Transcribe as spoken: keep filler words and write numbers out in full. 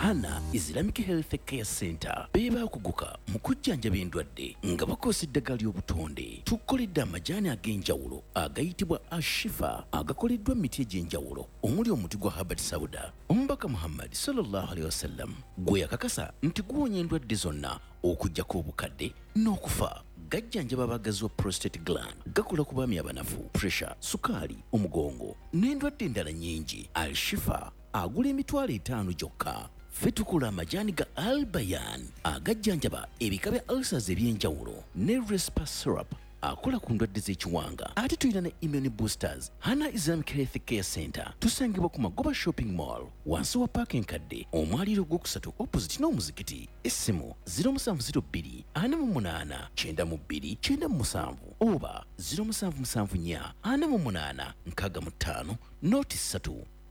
Hana Islamic Health Care Center beba okuguka mu kujjanjaba endwadde nga bakozesa eddagala ly'obutonde. Tukoledde amajaani ag'enjawulo agayitibwa Ashifa agakoleddwa emiti egy'enjawulo omuli omuti gwa Habat Sauda. Omubaka Muhammad sallallahu alaihi wasallam gwe yakakasa nti guwonya endwadde zonna okuggyako obukadde n'okufa. Gajjanjaba abagazi wa prostate gland, gakola ku baami abanafu, pressure, sukaali, omugongo n'endwadde endala nnyingi. Al-Shifa agula emitwalo etaano gyokka. Ffe tukola amajaani ga Al-Bayan agajjanjaba ebika bya ulcers eby'enjawulo ne Respa syrup akola ku ndwadde z'ekiwanga. Ate tulina ne immune boosters. Hana Islamic Health Care Center tusangibwa ku Magoba Shopping Mall wansi wa Park Enkadde omwaliro ogwokusatu opposite n'omuzikiti. Essimu zero seven zero two four eight nine nine two two nine seven oba zero seven seven four four eight six five noti three